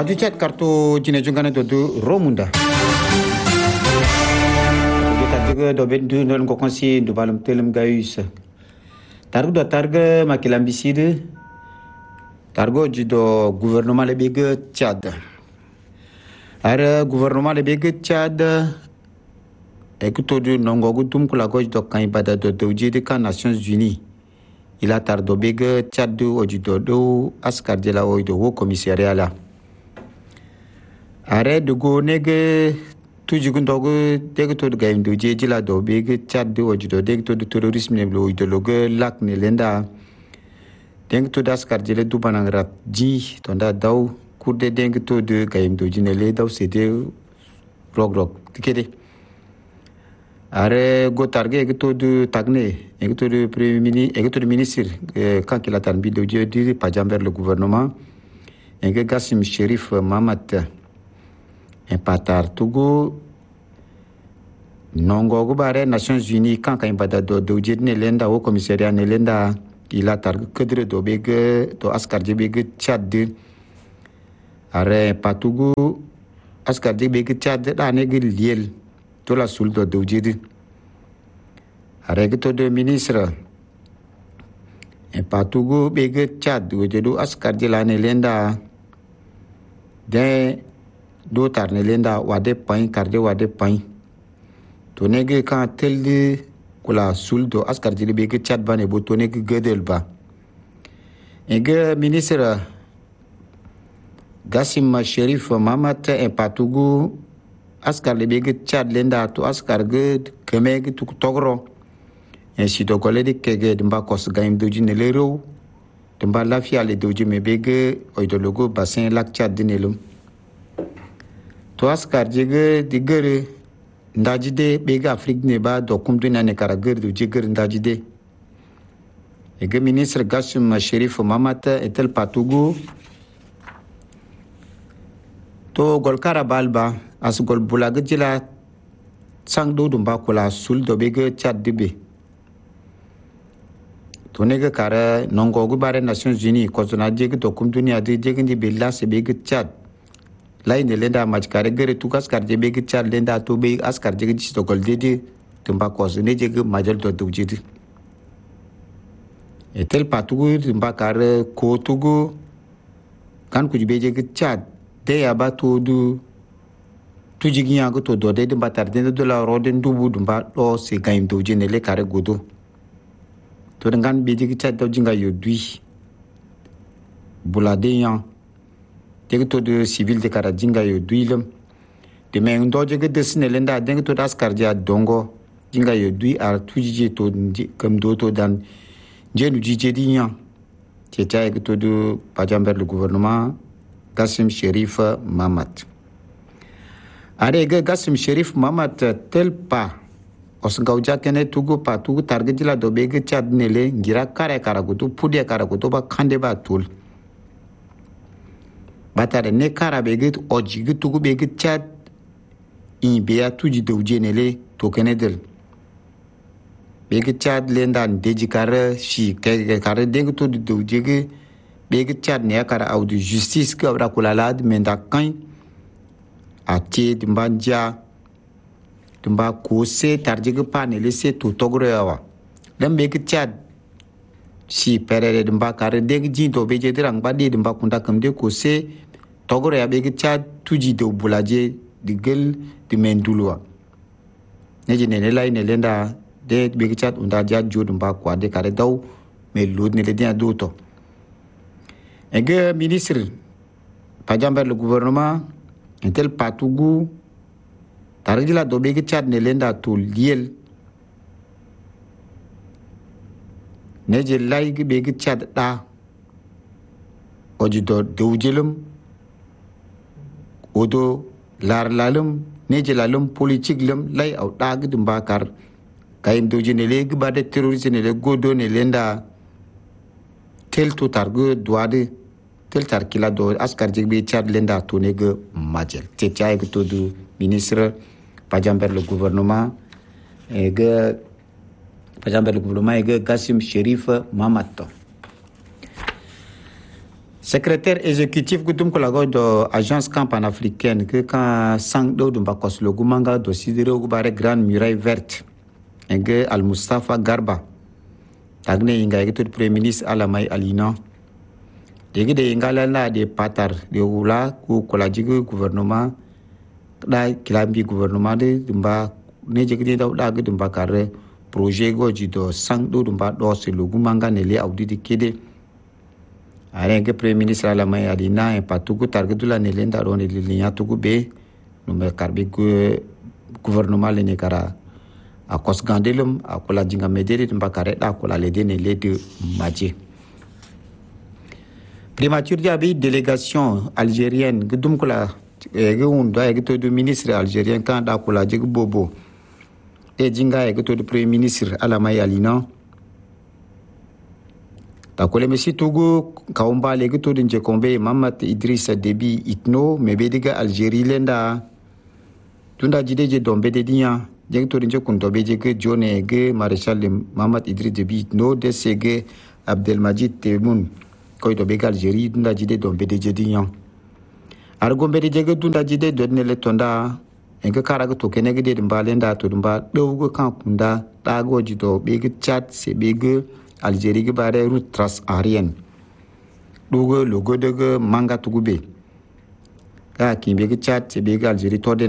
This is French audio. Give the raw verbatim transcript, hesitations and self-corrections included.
Radio chat kartu jine jungane do do romunda. Kita juga do ben du non ko konsi du balum telum gayus. Targo do targa makilambiside. Targo jido gouvernement le big Tchad. Ara gouvernement le big Tchad ekuto du nongo gutum kula goj do kan ibada do do jide kan Nations Unies. Il a tardé big Tchad du ojido do askar de la oido wo commissariat là. Arrête de go nege tuji gundogo dege to ga imdu jeji la do big Tchad du ojido dege to terrorisme ne lo oido logo lak ne lenda dege to askar de le du banangrat ji tonda daw kurde dege to de ga imdu jine le daw cede rog rog tikede. Are go target ege de tagne ege to de premier ministre ege to de ministre quand il a tarbi de Dieu dit pajamber le gouvernement ege Gassim Sherif Mamat en patar tugu nongo go bare Nations Unies quand quand bada do de Dieu ne lenda au commissariat ne lenda il a tar cadre do bege to askar je bege Tchad de are patugu askar je bege Tchad da ne gel liel to la sul do doujidi arege to de ministre en patugu bege Tchad go jedu askar de la ne lenda de do tar ne lenda wade pain karde wade pain to nege kan telde kula sul do askar de bege Tchad bane bo to nege gedel ba ege ministre Gassim Sherif Mamat en patugu askar le bege Tchad lenda to askar ge kemege tu togro en si do gole de kege de mba kos gaim do jine lero de mba lafia le do jime bege oido logo bassin lac Tchad dinelum to askar jege digere ndajide bege Afrique ne ba do kum dina ne karager do jigere ndajide ege ministre Gassim Sherif Mamat etel patugu to gol karabalba as gol bulaga jila sang do dum ba kula sul do bege Tchad dibe to nege kara nongo gu bare Nations Unies ko zona jege to kum dunia de jege ndi bella se bege Tchad lay ne lenda maj kare gere tu kas kar je bege Tchad lenda to be askar jege ci to gol dede to ba ko zone jege majal do do jidi etel patugu mba kare ko tugu kan ku be jege Tchad de ya ba to du tuji ginya go to do de de batar de de la roden dubu dumba do se gaim do jene le kare godo to ngan be jigi Tchad do jinga yo dui bulade yan de to de civil de kara jinga yo dui lem de men do jege de sine lenda de to das karja dongo jinga yo dui ar tuji je to kam do to dan jenu jije di yan ti ta e to de pajamber le gouvernement Gassim Sherif Mamat arege Gassim Sherif Mamat tel pa osngauja kene tugu pa tugu targetila do bege Tchad nele ngira kare karagutu pudia karagutu ba khande ba tul batare ne kara bege ojigi tugu bege Tchad in beya tuji douje nele to kene del bege Tchad lenda deji kare shi ke kare denge to douje bege Tchad ne kara au de justice ka bra kulalad menda kan ati dimbanja dimba ko se tarjige panele se to togro yawa dan bege Tchad si perere dimba kare dege ji to beje dirang badi dimba kunda kamde ko se togro ya bege Tchad tuji do bulaje digel di mendulwa neje ne lay ne lenda de bege Tchad unda ja jodum ba kwa de kare daw me lod ne le dia do to ege ministre pajamber le gouvernement intel patugu tarigila do bege Tchad ne lenda to liel neje lay ge bege Tchad da oji do dowjelum odo lar lalum neje lalum politique lum lay aw dag dum bakar kayim doji ne leg bade terroriste ne le godo ne lenda tel to targo doade tel tar kila do askar jigbe Tchad lenda to nege majel te tiay to du ministre pajamber le gouvernement ege pajamber le gouvernement ege Gassim Sherif Mamat secrétaire exécutif que tum kulago do agence camp panafricaine que quand sang do dum bakos lo gumanga do sidere go bare grande muraille verte enge al Mustafa Garba tagne inga eto premier ministre Alamay Alina dege de ingala la de patar de wula ku kulaji gouvernement da kilambi gouvernement de dumba ne jege da da ge dumba kare projet go jido sang do dumba do se lo gumanga ne le audi de kede are que premier ministre Alamay Alina e patugu targedula ne lenda ron le linya tugu be no me karbi gouvernement le ne kara a kosgandelum a kola jinga mederi dumba kare da kola le de ne le de maji primature diabi délégation algérienne gudum kola e un da e to ministre algérien kan da kola jig bobo e jinga e to premier ministre Alamay Alina ta kole mesi tugu kaumba legi to dinje kombe Mamat Idrissa Déby Itno mebediga Algérie lenda tunda jideje dombe de dinya jeng to dinje kun dobe jege jone ge maréchal Mamat Idrissa Déby Itno de sege Abdelmadjid Tebboune koy dobe ga Algérie tunda jide dombe de dinya argombe de jege tunda jide donne le tonda enga karaga to kenege de mbalenda to dumba dowgo kan kunda tago jido bege chat se bege Algérie ke bare route transaérienne dogo logo de manga tugube ka kimbe ke chat se bege Algérie to de